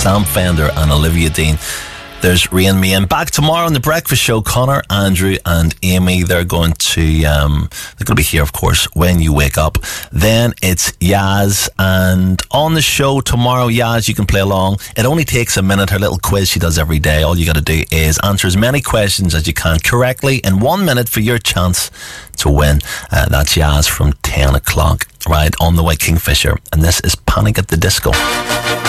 Sam Fender and Olivia Dean. There's Rain Main. Back tomorrow on The Breakfast Show. Connor, Andrew and Amy, they're going to be here, of course, when you wake up. Then it's Yaz, and on the show tomorrow, Yaz, you can play along. It only takes a minute, her little quiz she does every day. All you got to do is answer as many questions as you can correctly in 1 minute for your chance to win. That's Yaz from 10 o'clock, right, on the way, Kingfisher. And this is Panic at the Disco.